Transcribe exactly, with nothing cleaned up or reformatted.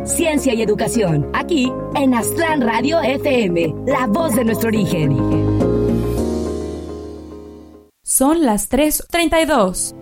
ciencia y educación, aquí en Aztlán Radio F M, la voz de nuestro origen. Son las tres treinta y dos.